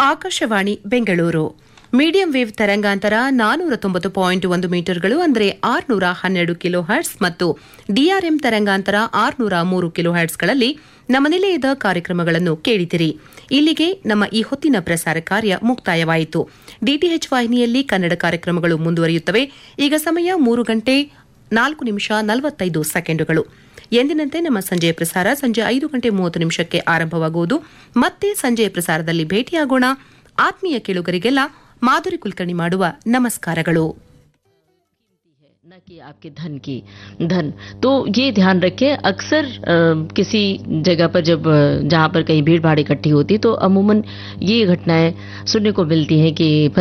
Akashvani Bengaluru medium wave ತರಂಗಾಂತರ 490.1 ಮೀಟರ್ಗಳು ಅಂದರೆ 612 kilo hertz ಮತ್ತು ಡಿಆರ್ಎಂ ತರಂಗಾಂತರ 603 ಕಿಲೋ ಹರ್ಟ್ಸ್ಗಳಲ್ಲಿ ನಮ್ಮ ನಿಲಯದ ಕಾರ್ಯಕ್ರಮಗಳನ್ನು ಕೇಳಿದಿರಿ. ಇಲ್ಲಿಗೆ ನಮ್ಮ ಈ ಹೊತ್ತಿನ ಪ್ರಸಾರ ಕಾರ್ಯ ಮುಕ್ತಾಯವಾಯಿತು. ಡಿಟಿಎಚ್ ವಾಹಿನಿಯಲ್ಲಿ ಕನ್ನಡ ಕಾರ್ಯಕ್ರಮಗಳು ಮುಂದುವರಿಯುತ್ತವೆ. ಈಗ ಸಮಯ 3:04:45. ಎಂದಿನಂತೆ ನಮ್ಮ ಸಂಜೆಯ ಪ್ರಸಾರ ಸಂಜೆ 5:30 ಆರಂಭವಾಗುವುದು. ಮತ್ತೆ ಸಂಜೆಯ ಪ್ರಸಾರದಲ್ಲಿ ಭೇಟಿಯಾಗೋಣ. ಆತ್ಮೀಯ ಕೇಳುಗರಿಗೆಲ್ಲ ಮಾಧುರಿ ಕುಲಕರ್ಣಿ ಮಾಡುವ ನಮಸ್ಕಾರಗಳು. न कि आपके धन तो ये ध्यान रखें. अक्सर किसी जगह पर जहाँ पर कहीं भीड़ भाड़ इकट्ठी होती तो अमूमन ये घटनाएं सुनने को मिलती हैं कि